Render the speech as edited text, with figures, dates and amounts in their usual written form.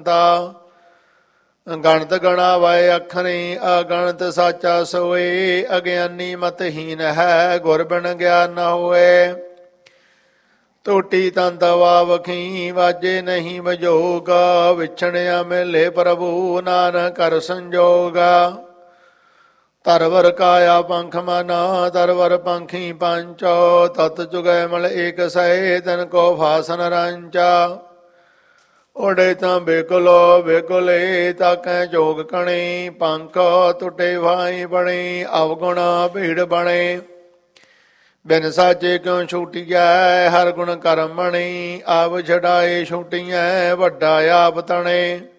ਸੰਤਾ। ਗਣਤ ਗਣਾਵੈ ਅੱਖਰੀ ਅਗਣਤ ਸਾਚਾ ਸੋਏ। ਅਗਿਆਨੀ ਮਤਹੀਨ ਹੈ ਗੁਰ ਬਿਨ ਗਿਆਨ ਨ ਹੋਏ। ਟੋਟੀ ਤੰਤ ਵਾਵਖੀ ਵਾਜੇ ਨਹੀਂ ਵਜੋਗ। ਵਿਛੜਿਆ ਮਿਲੇ ਪ੍ਰਭੂ ਨਾਨਕ ਕਰ ਸੰਜੋਗ। ਤਰਵਰ ਕਾਇਆ ਪੰਖ ਮਨਾ ਤਰਵਰ ਪੰਖੀ ਪੰਚ। ਤਤ ਜੁਗੈ ਮਲ ਏਕ ਸਹਿ ਤਨ ਕੋ ਫਾਸਨ ਰੰਚਾ। ਉਡੇ ਤਾਂ ਬੇਕੁਲੋ ਬੇਕੁਲੇ ਤਾਕੈ ਜੋਗ ਕਣੀ। ਪੰਖ ਟੁੱਟੇ ਭਾਈ ਬਣੀ ਅਵਗੁਣ ਭੀੜ ਬਣੇ। ਬਿਨ ਸਾਚੇ ਕਿਉ ਛੂਟੀਐ ਹਰ ਗੁਣ ਕਰਮ ਬਣੀ। ਆਪ ਛਡਾਏ ਛੂਟੀਐ ਵੱਡਾ ਆਪ ਤਣੇ।